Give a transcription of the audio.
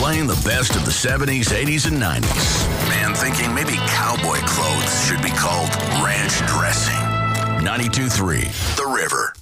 Playing the best of the 70s, 80s, and 90s. Man thinking maybe cowboy clothes should be called ranch dressing. 92.3 The River.